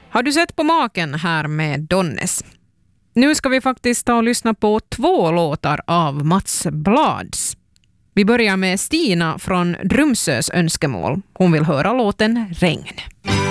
Har du sett på maken här med Donnes? Nu ska vi faktiskt ta och lyssna på 2 låtar av Mats Blads. Vi börjar med Stina från Drumsös önskemål. Hon vill höra låten Regn.